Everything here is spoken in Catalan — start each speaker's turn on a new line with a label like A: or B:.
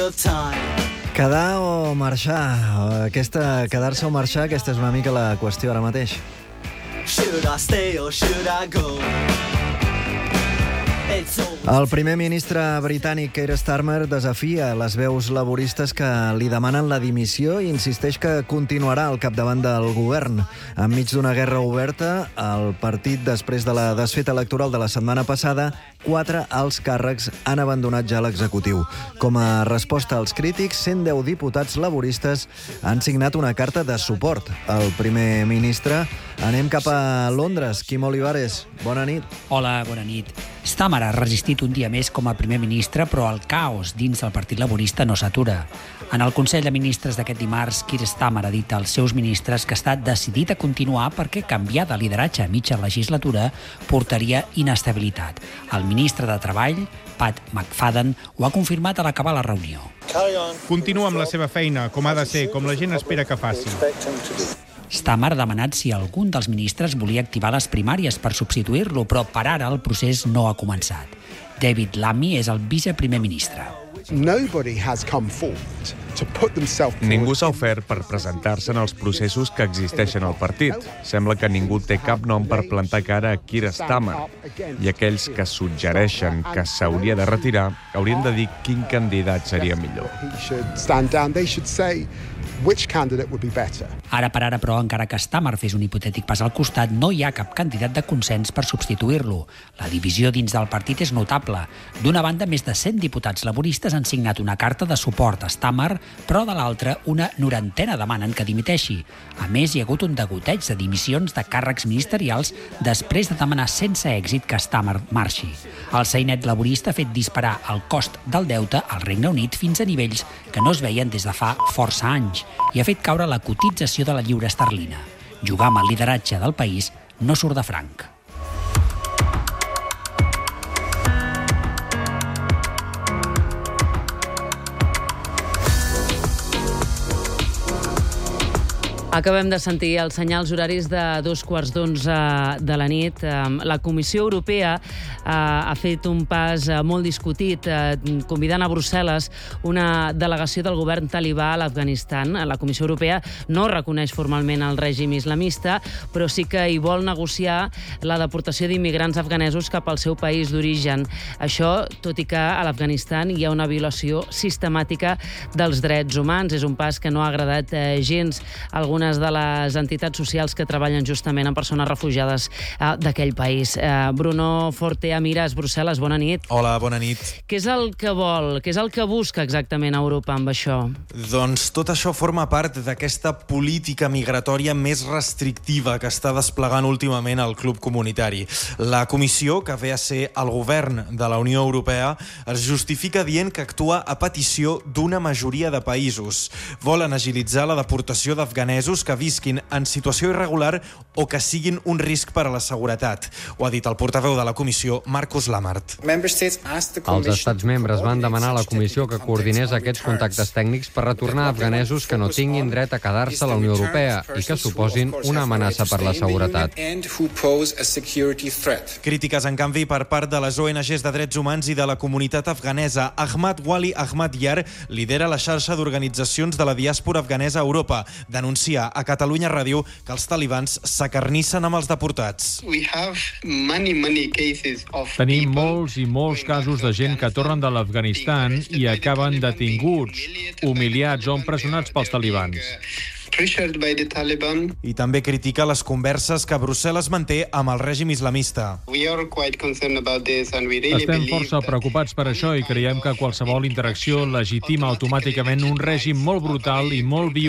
A: Quedar o marxar? Quedar-se o marxar, aquesta és una mica la qüestió ara mateix. Should I stay or should I go? El primer ministre britànic Keir Starmer desafia les veus laboristes que li demanen la dimissió i insisteix que continuarà al capdavant del govern. Enmig d'una guerra oberta, el partit, després de la desfeta electoral de la setmana passada, 4 alts càrrecs han abandonat ja l'executiu. Com a resposta als crítics, 110 diputats laboristes han signat una carta de suport al primer ministre. Anem cap a Londres. Quim Olivares, bona nit.
B: Hola, bona nit. Starmer ha resistit un dia més com a primer ministre, però el caos dins del Partit Laborista no s'atura. En el Consell de Ministres d'aquest dimarts, Keir Starmer ha dit als seus ministres que està decidit a continuar perquè canviar de lideratge a mitja legislatura portaria inestabilitat. El ministre de Treball, Pat McFadden, ho ha confirmat a l'acabar la reunió.
C: Continua amb la seva feina, com ha de ser, com la gent espera que faci.
B: Starmer ha demanat si algun dels ministres volia activar les primàries per substituir-lo, però per ara el procés no ha començat. David Lammy és el viceprimer ministre.
D: Ningú s'ha ofert per presentar-se en els processos que existeixen al partit. Sembla que ningú té cap nom per plantar cara a Keir Starmer. I aquells que suggereixen que s'hauria de retirar haurien de dir quin candidat seria millor.
B: Ara per ara, però, encara que Starmer fes un hipotètic pas al costat, no hi ha cap candidat de consens per substituir-lo. La divisió dins del partit és notable. D'una banda, més de 100 diputats laboristes han signat una carta de suport a Starmer, però de l'altra, una 90 demanen que dimiteixi. A més, hi ha hagut un degoteig de dimissions de càrrecs ministerials després de demanar sense èxit que Starmer marxi. El sainet laborista ha fet disparar el cost del deute al Regne Unit fins a nivells que no es veien des de fa força anys i ha fet caure la cotització de la lliura esterlina. Jugar amb el lideratge del país no surt de franc.
E: Acabem de sentir els senyals horaris de 11:15 de la nit. La Comissió Europea ha fet un pas molt discutit, convidant a Brussel·les una delegació del govern talibà a l'Afganistan. La Comissió Europea no reconeix formalment el règim islamista, però sí que hi vol negociar la deportació d'immigrants afganesos cap al seu país d'origen. Això, tot i que a l'Afganistan hi ha una violació sistemàtica dels drets humans. És un pas que no ha agradat gens a algunes de les entitats socials que treballen justament amb persones refugiades d'aquell país. Bruno Forte Amiras, Brussel·les, bona nit.
F: Hola, bona nit.
E: Què és el que vol, què és el que busca exactament Europa amb això?
F: Doncs tot això forma part d'aquesta política migratòria més restrictiva que està desplegant últimament el club comunitari. La comissió, que ve a ser el govern de la Unió Europea, es justifica dient que actua a petició d'una majoria de països. Volen agilitzar la deportació d'afganesos que visquin en situació irregular o que siguin un risc per a la seguretat. Ho ha dit el portaveu de la comissió, Markus Lammert.
G: Els estats membres van demanar a la comissió que coordinés aquests contactes tècnics per retornar afganesos que no tinguin dret a quedar-se a la Unió Europea i que suposin una amenaça per la seguretat.
F: Crítiques, en canvi, per part de les ONGs de drets humans i de la comunitat afganesa. Ahmad Wali Ahmad Yar lidera la xarxa d'organitzacions de la diàspora afganesa a Europa. Denuncia a Catalunya Ràdio que els talibans s'acarnissen amb els deportats.
C: Tenim molts i molts casos de gent que tornen de l'Afganistan i acaben detinguts, humiliats o empresonats pels talibans.
F: I també critica les converses que Brussel·les manté amb el règim islamista.
C: Estem força preocupats per això i creiem que qualsevol interacció legitima automàticament un règim molt brutal i molt violent